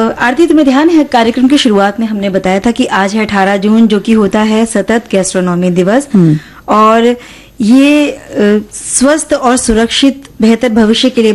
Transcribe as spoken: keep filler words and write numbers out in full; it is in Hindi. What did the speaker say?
आरती, तुम्हें ध्यान है कार्यक्रम की शुरुआत में हमने बताया था कि आज है अठारह जून, जो कि होता है सतत गैस्ट्रोनॉमी दिवस, और ये स्वस्थ और सुरक्षित बेहतर भविष्य के लिए